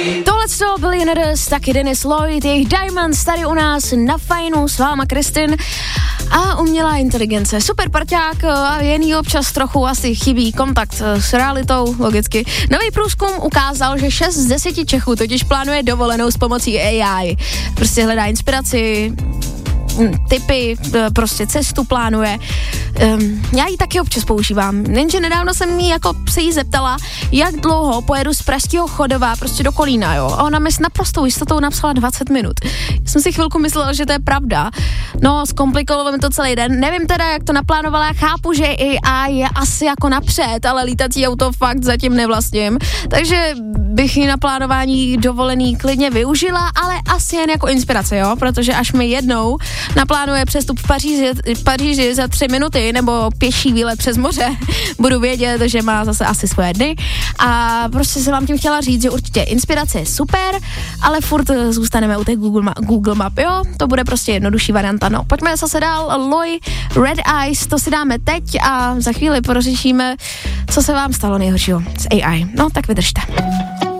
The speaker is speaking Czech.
Tohle to Billionaires, taky Dennis Lloyd, jejich Diamonds tady u nás na Fajnu, s váma Kristin a umělá inteligence. Super parťák, jen jí občas trochu asi chybí kontakt s realitou, logicky. Nový průzkum ukázal, že 6 z 10 Čechů totiž plánuje dovolenou s pomocí AI. Prostě hledá inspiraci, tipy, prostě cestu plánuje. Já ji taky občas používám, jenže nedávno jsem se jí zeptala, jak dlouho pojedu z Pražského Chodova prostě do Kolína, jo. A ona mi s naprostou jistotou napsala 20 minut. Jsem si chvilku myslela, že to je pravda. No, zkomplikovalo mi to celý den. Nevím teda, jak to naplánovala, já chápu, že AI je asi jako napřed, ale lítací auto fakt zatím nevlastním. Takže bych ji na plánování dovolený klidně využila, ale asi jen jako inspirace, jo, protože až mi jednou naplánuje přestup v Paříži za 3 minuty nebo pěší výlet přes moře, budu vědět, že má zase asi svoje dny a prostě jsem vám tím chtěla říct, že určitě inspirace je super, ale furt zůstaneme u té Google Map, jo, to bude prostě jednodušší varianta, no. Pojďme zase dál, Loi, Red Eyes, to si dáme teď a za chvíli pořešíme, co se vám stalo nejhoršího s AI, no tak vydržte.